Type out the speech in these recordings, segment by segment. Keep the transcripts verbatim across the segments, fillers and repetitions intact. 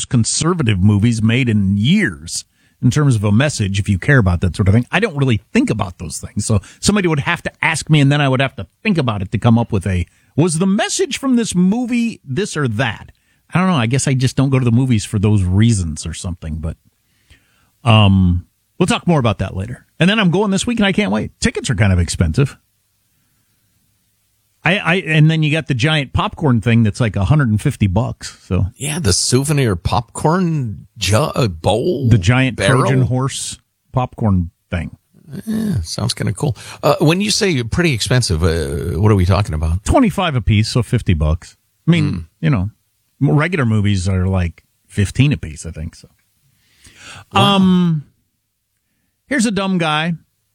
most conservative movies made in years in terms of a message, if you care about that sort of thing. I don't really think about those things. So somebody would have to ask me, and then I would have to think about it to come up with a, was the message from this movie this or that? I don't know. I guess I just don't go to the movies for those reasons or something. But um, we'll talk more about that later. And then I'm going this week, and I can't wait. Tickets are kind of expensive. I, I and then you got the giant popcorn thing that's like one hundred fifty bucks. So yeah, the souvenir popcorn ju- bowl, the giant barrel. Trojan horse popcorn thing. Yeah, sounds kind of cool. Uh, when you say pretty expensive, uh, what are we talking about? twenty-five a piece, so fifty bucks. I mean, mm. you know, regular movies are like fifteen a piece, I think. So, wow. um, here's a dumb guy,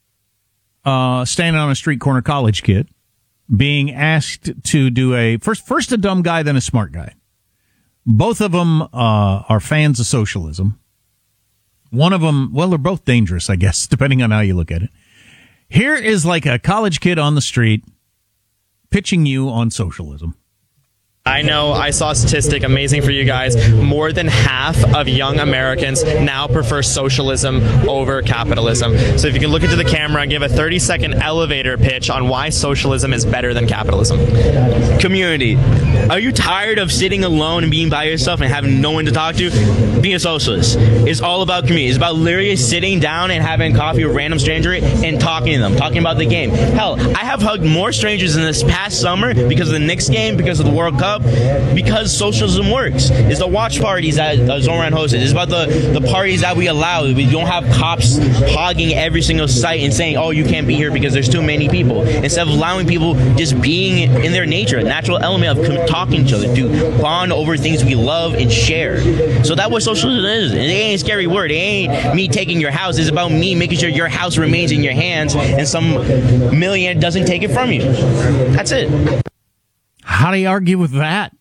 uh, standing on a street corner, college kid, being asked to do a first, first a dumb guy, then a smart guy. Both of them uh, are fans of socialism. One of them, well, they're both dangerous, I guess, depending on how you look at it. Here is like a college kid on the street pitching you on socialism. I know I saw a statistic, amazing for you guys. More than half of young Americans now prefer socialism over capitalism. So if you can look into the camera and give a thirty second elevator pitch on why socialism is better than capitalism. Community. Are you tired of sitting alone and being by yourself and having no one to talk to? Being a socialist is all about community. It's about literally sitting down and having coffee with a random stranger and talking to them, talking about the game. Hell, I have hugged more strangers in this past summer because of the Knicks game, because of the World Cup, because socialism works. It's the watch parties that uh, Zoran hosted. It's about the, the parties that we allow. We don't have cops hogging every single site and saying, oh, you can't be here because there's too many people. Instead of allowing people just being in their nature, a natural element of com- talking to each other, to bond over things we love and share. So that's what socialism is. It ain't a scary word. It ain't me taking your house. It's about me making sure your house remains in your hands and some millionaire doesn't take it from you. That's it. How do you argue with that?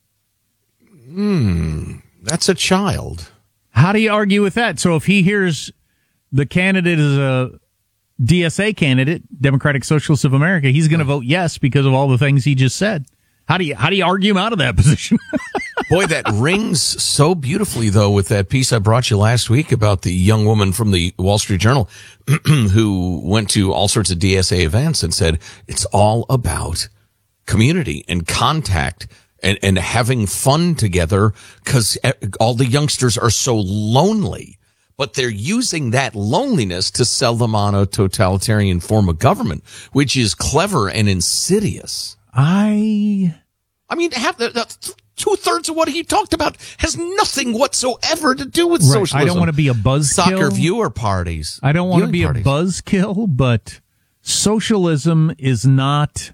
Hmm, that's a child. How do you argue with that? So if he hears the candidate is a D S A candidate, Democratic Socialists of America, he's going to vote yes because of all the things he just said. How do you how do you argue him out of that position? Boy, that rings so beautifully, though, with that piece I brought you last week about the young woman from the Wall Street Journal who went to all sorts of D S A events and said it's all about community and contact and, and having fun together because all the youngsters are so lonely. But they're using that loneliness to sell them on a totalitarian form of government, which is clever and insidious. I... I mean, have the, the two-thirds of what he talked about has nothing whatsoever to do with right. socialism. I don't want to be a buzzkill. Soccer viewer parties. I don't want to be parties. a buzzkill, but socialism is not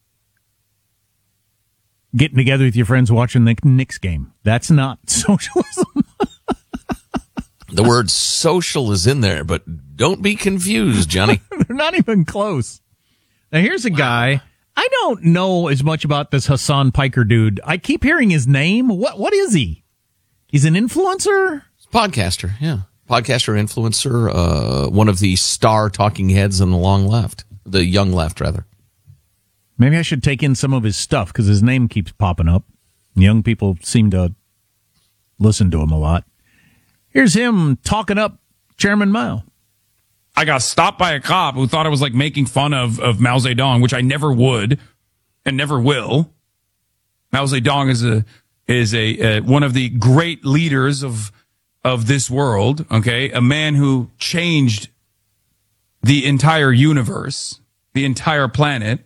getting together with your friends watching the Knicks game. That's not socialism. The word social is in there, but don't be confused, Johnny. They're not even close. Now, here's a guy. I don't know as much about this Hassan Piker dude. I keep hearing his name. What What is he? He's an influencer? Podcaster, yeah. Podcaster, influencer, uh, one of the star talking heads on the long left. The young left, rather. Maybe I should take in some of his stuff because his name keeps popping up. Young people seem to listen to him a lot. Here's him talking up Chairman Mao. I got stopped by a cop who thought I was like making fun of, of Mao Zedong, which I never would and never will. Mao Zedong is a is a uh, one of the great leaders of of this world. Okay, a man who changed the entire universe, the entire planet.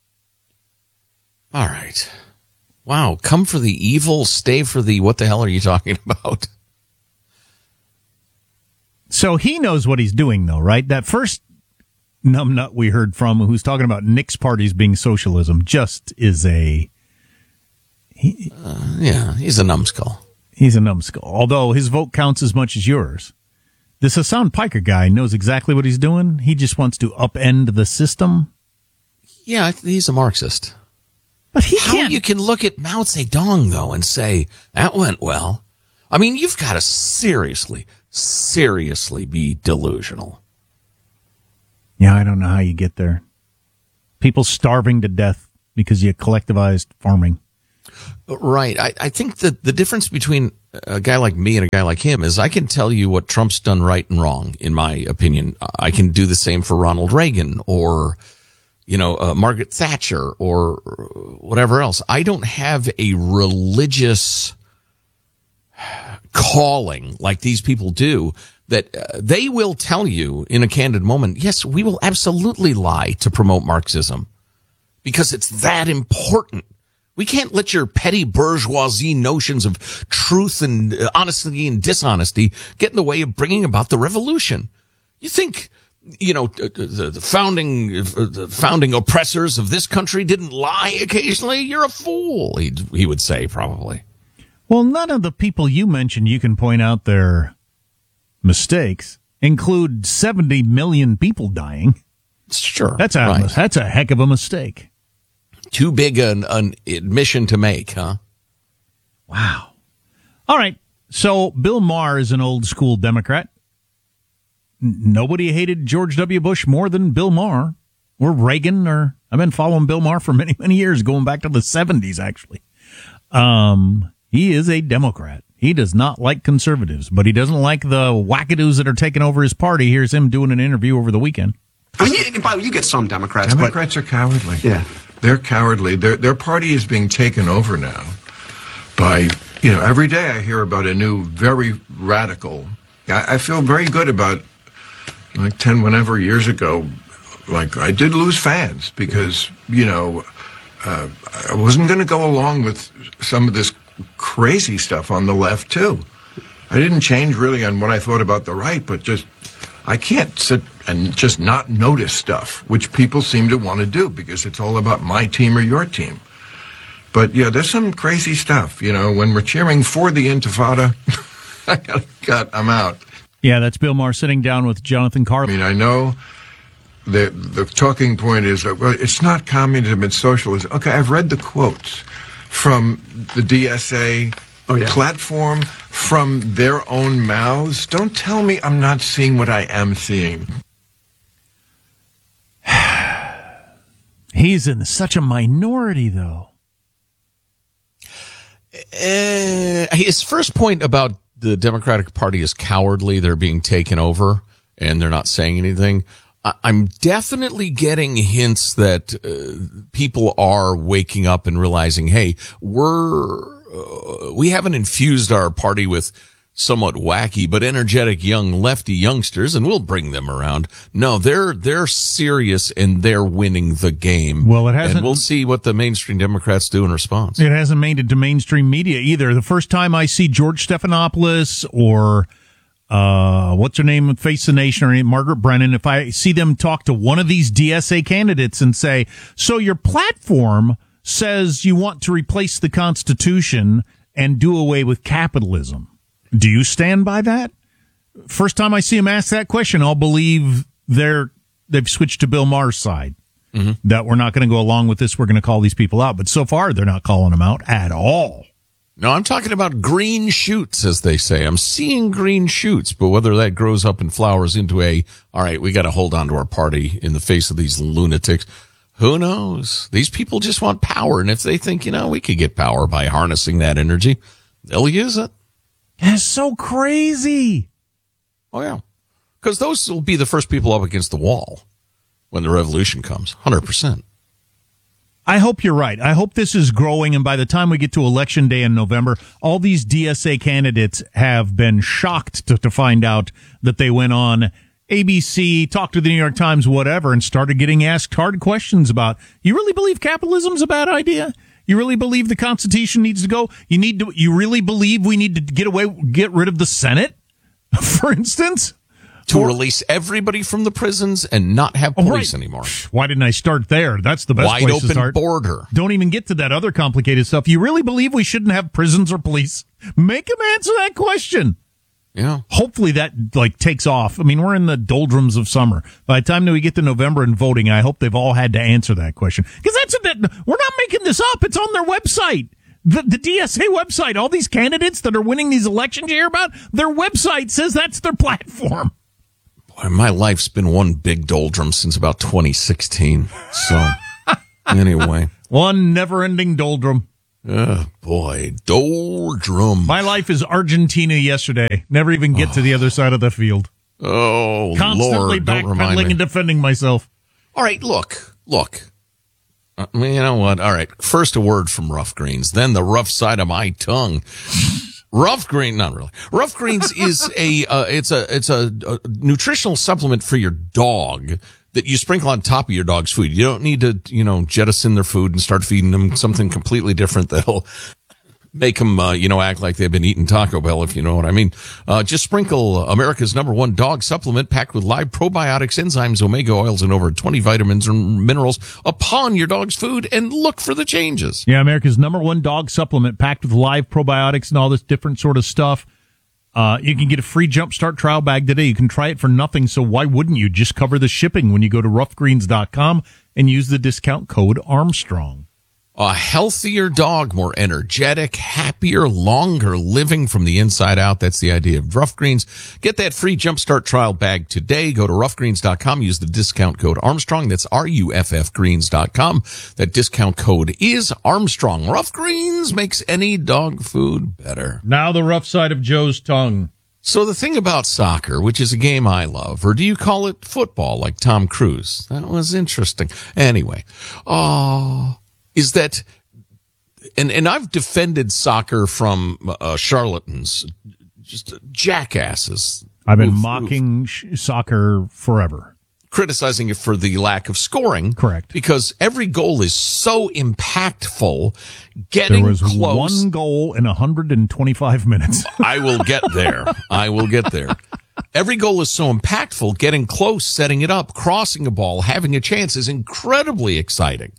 All right. Wow. Come for the evil, stay for the what the hell are you talking about? So he knows what he's doing, though, right? That first numbnut we heard from who's talking about Knicks parties being socialism just is a... He, uh, yeah, he's a numbskull. He's a numbskull, although his vote counts as much as yours. This Hassan Piker guy knows exactly what he's doing. He just wants to upend the system. Yeah, he's a Marxist. But he How can't... you can look at Mao Zedong, though, and say, that went well. I mean, you've got to seriously... seriously be delusional. Yeah, I don't know how you get there. People starving to death because you collectivized farming. Right. I, I think that the difference between a guy like me and a guy like him is I can tell you what Trump's done right and wrong, in my opinion. I can do the same for Ronald Reagan or, you know, uh, Margaret Thatcher or whatever else. I don't have a religious calling like these people do that uh, they will tell you in a candid moment, yes, we will absolutely lie to promote Marxism because it's that important. We can't let your petty bourgeoisie notions of truth and uh, honesty and dishonesty get in the way of bringing about the revolution. You think, you know, the, the founding uh, the founding oppressors of this country didn't lie occasionally? You're a fool, he he would say, probably. Well, none of the people you mentioned you can point out their mistakes include seventy million people dying. Sure. That's a, right. that's a heck of a mistake. Too big an, an admission to make, huh? Wow. All right. So Bill Maher is an old school Democrat. N- nobody hated George W. Bush more than Bill Maher or Reagan, or I've been following Bill Maher for many, many years, going back to the seventies, actually. Um, he is a Democrat. He does not like conservatives, but he doesn't like the wackadoos that are taking over his party. Here's him doing an interview over the weekend. I mean, you, you get some Democrats. Democrats but, are cowardly. Yeah. They're cowardly. Their their party is being taken over now by, you know, every day I hear about a new, very radical. I, I feel very good about, like ten, whenever years ago, like I did lose fans because, you know, uh, I wasn't going to go along with some of this crazy stuff on the left, too. I didn't change really on what I thought about the right, but just I can't sit and just not notice stuff, which people seem to want to do because it's all about my team or your team. But, yeah, there's some crazy stuff. You know, when we're cheering for the Intifada, I got, got, I'm out. Yeah, that's Bill Maher sitting down with Jonathan Carl. I mean, I know the the talking point is that, well, it's not communism, it's socialism. Okay, I've read the quotes from the D S A oh, yeah. platform, from their own mouths. Don't tell me I'm not seeing what I am seeing. He's in such a minority, though. Uh, his first point about the Democratic Party is cowardly. They're being taken over and they're not saying anything. I- I'm definitely getting hints that uh, people are waking up and realizing, hey, we're uh, we haven't infused our party with somewhat wacky but energetic young lefty youngsters, and we'll bring them around. No, they're they're serious and they're winning the game. Well, it hasn't. And we'll see what the mainstream Democrats do in response. It hasn't made it to mainstream media either. The first time I see George Stephanopoulos or uh, what's her name, Face the Nation, or Margaret Brennan, if I see them talk to one of these D S A candidates and say, so your platform says you want to replace the Constitution and do away with capitalism. Do you stand by that? First time I see him ask that question, I'll believe they're, they've switched to Bill Maher's side. Mm-hmm. That we're not going to go along with this. We're going to call these people out. But so far, they're not calling them out at all. No, I'm talking about green shoots, as they say. I'm seeing green shoots, but whether that grows up and flowers into a, all right, we got to hold on to our party in the face of these lunatics, who knows? These people just want power. And if they think, you know, we could get power by harnessing that energy, they'll use it. That's so crazy. Oh, yeah. Because those will be the first people up against the wall when the revolution comes. one hundred percent. I hope you're right. I hope this is growing, and by the time we get to Election Day in November, all these D S A candidates have been shocked to, to find out that they went on A B C, talked to the New York Times, whatever, and started getting asked hard questions about, you really believe capitalism's a bad idea? You really believe the Constitution needs to go? You need to, you really believe we need to get away, get rid of the Senate, for instance? To or, release everybody from the prisons and not have police right. anymore. Why didn't I start there? That's the best Wide place open to start. border. Don't even get to that other complicated stuff. You really believe we shouldn't have prisons or police? Make them answer that question. Yeah. Hopefully that like takes off. I mean, we're in the doldrums of summer. By the time that we get to November and voting, I hope they've all had to answer that question. Because that's that. We're not making this up. It's on their website. The, the D S A website. All these candidates that are winning these elections you hear about, their website says that's their platform. Boy, my life's been one big doldrum since about twenty sixteen. So, anyway. One never-ending doldrum. Oh, boy. Doldrum. My life is Argentina yesterday. Never even get oh. to the other side of the field. Oh, Constantly Lord, don't remind backpedaling me. and defending myself. All right, look, look. Uh, you know what? All right, first a word from Rough Greens, then the rough side of my tongue. Rough Green, not really. Rough Greens is a, uh, it's a, it's a, a nutritional supplement for your dog that you sprinkle on top of your dog's food. You don't need to, you know, jettison their food and start feeding them something completely different that'll make them, uh, you know, act like they've been eating Taco Bell, if you know what I mean. Uh, just sprinkle America's number one dog supplement packed with live probiotics, enzymes, omega oils, and over twenty vitamins and minerals upon your dog's food and look for the changes. Yeah, America's number one dog supplement packed with live probiotics and all this different sort of stuff. Uh, you can get a free Jumpstart trial bag today. You can try it for nothing, so why wouldn't you? Just cover the shipping when you go to rough greens dot com and use the discount code Armstrong. A healthier dog, more energetic, happier, longer living from the inside out. That's the idea of Rough Greens. Get that free Jumpstart trial bag today. Go to rough greens dot com. Use the discount code Armstrong. That's R U F F greens dot com. That discount code is Armstrong. Rough Greens makes any dog food better. Now the rough side of Joe's tongue. So the thing about soccer, which is a game I love, or do you call it football like Tom Cruise? That was interesting. Anyway, oh... is that, and, and I've defended soccer from uh, charlatans, just jackasses. I've been who've, mocking who've, soccer forever. Criticizing it for the lack of scoring. Correct. Because every goal is so impactful, getting there was close. one goal in one hundred twenty-five minutes. I will get there. I will get there. Every goal is so impactful, getting close, setting it up, crossing a ball, having a chance is incredibly exciting.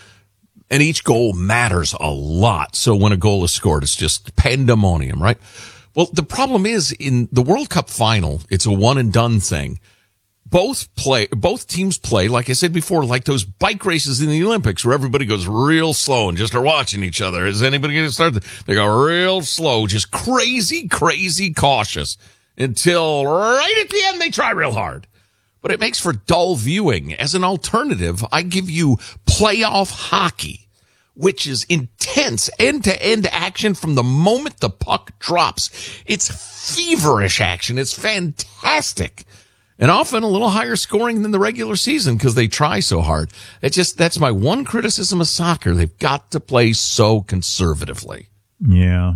And each goal matters a lot. So when a goal is scored, it's just pandemonium, right? Well, the problem is in the World Cup final, it's a one and done thing. Both play, both teams play, like I said before, like those bike races in the Olympics where everybody goes real slow and just are watching each other. Is anybody going to start? They go real slow, just crazy, crazy cautious until right at the end they try real hard. But it makes for dull viewing. As an alternative, I give you playoff hockey, which is intense end-to-end action from the moment the puck drops. It's feverish action. It's fantastic. And often a little higher scoring than the regular season because they try so hard. It just, that's my one criticism of soccer. They've got to play so conservatively. Yeah.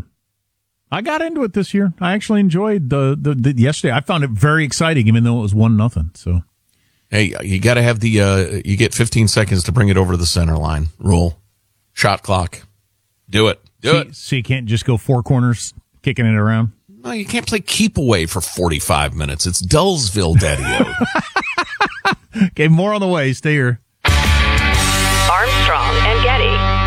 I got into it this year. I actually enjoyed the, the, the yesterday. I found it very exciting, even though it was one nothing. So, hey, you got to have the uh, you get fifteen seconds to bring it over to the center line rule. Shot clock. Do it. Do so, it. So you can't just go four corners kicking it around. No, you can't play keep away for forty-five minutes. It's Dullsville, Daddy-O. Okay, more on the way. Stay here. Armstrong and Getty.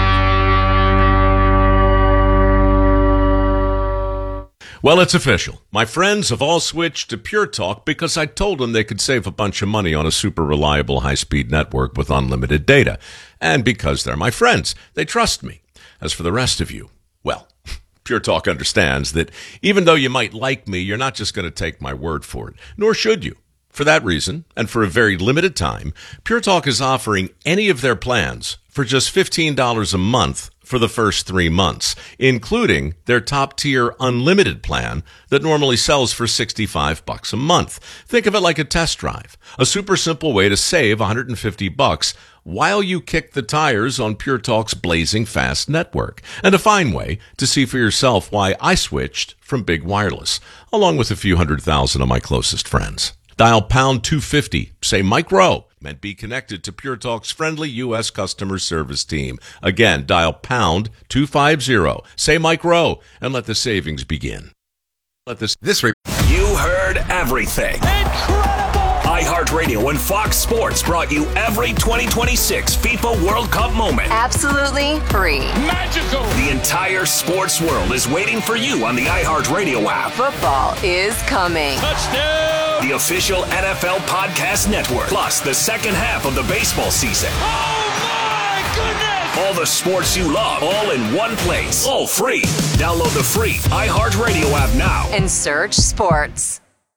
Well, it's official. My friends have all switched to Pure Talk because I told them they could save a bunch of money on a super reliable high-speed network with unlimited data. And because they're my friends, they trust me. As for the rest of you, well, Pure Talk understands that even though you might like me, you're not just going to take my word for it, nor should you. For that reason, and for a very limited time, Pure Talk is offering any of their plans for just fifteen dollars a month for the first three months, including their top-tier unlimited plan that normally sells for sixty-five bucks a month. Think of it like a test drive, a super simple way to save one hundred fifty bucks while you kick the tires on Pure Talk's blazing fast network, and a fine way to see for yourself why I switched from Big Wireless, along with a few hundred thousand of my closest friends. Dial pound two fifty, say Mike Rowe, and be connected to Pure Talk's friendly U S customer service team. Again, dial pound two fifty, say Mike Rowe, and let the savings begin. Let this this re- You heard everything. Incredible! iHeartRadio and Fox Sports brought you every twenty twenty-six FIFA World Cup moment. Absolutely free. Magical! The entire sports world is waiting for you on the iHeartRadio app. Football is coming. Touchdown! The official N F L Podcast Network. Plus the second half of the baseball season. Oh my goodness! All the sports you love, all in one place. All free. Download the free iHeartRadio app now. And search sports.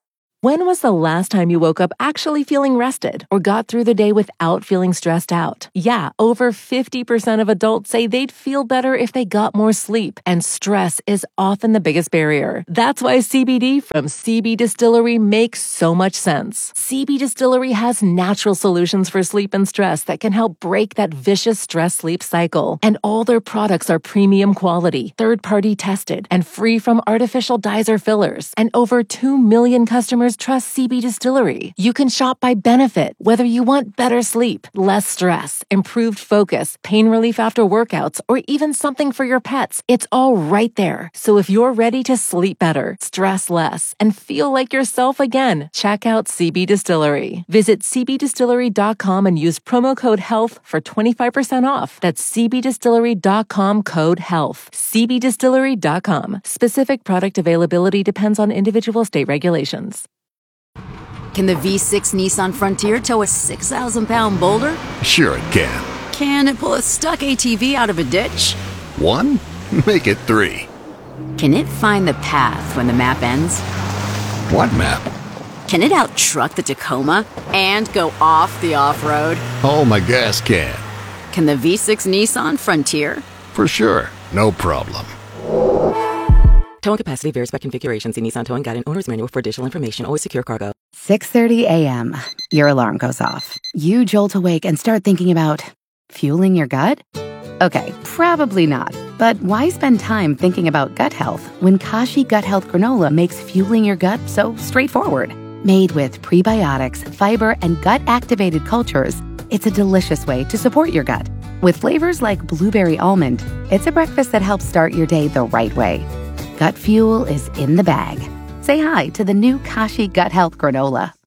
When was the last time you woke up actually feeling rested or got through the day without feeling stressed out? Yeah, over fifty percent of adults say they'd feel better if they got more sleep, and stress is often the biggest barrier. That's why C B D from C B Distillery makes so much sense. C B Distillery has natural solutions for sleep and stress that can help break that vicious stress-sleep cycle. And all their products are premium quality, third-party tested, and free from artificial dyes or fillers. And over two million customers trust C B Distillery. You can shop by benefit, whether you want better sleep, less stress, improved focus, pain relief after workouts, or even something for your pets. It's all right there. So if you're ready to sleep better, stress less, and feel like yourself again, check out C B Distillery. Visit c b distillery dot com and use promo code HEALTH for twenty-five percent off. That's c b distillery dot com code HEALTH. c b distillery dot com. Specific product availability depends on individual state regulations. Can the V six Nissan Frontier tow a six thousand pound boulder? Sure it can. Can it pull a stuck A T V out of a ditch? One? Make it three. Can it find the path when the map ends? What map? Can it out-truck the Tacoma and go off the off-road? Oh, my gas can. Can the V six Nissan Frontier? For sure. No problem. Towing capacity varies by configuration. See Nissan Towing Guide and Owner's Manual for additional information. Always secure cargo. six thirty a.m. Your alarm goes off. You jolt awake and start thinking about fueling your gut? Okay, probably not. But why spend time thinking about gut health when Kashi Gut Health Granola makes fueling your gut so straightforward? Made with prebiotics, fiber, and gut-activated cultures, it's a delicious way to support your gut. With flavors like blueberry almond, it's a breakfast that helps start your day the right way. Gut fuel is in the bag. Say hi to the new Kashi Gut Health Granola.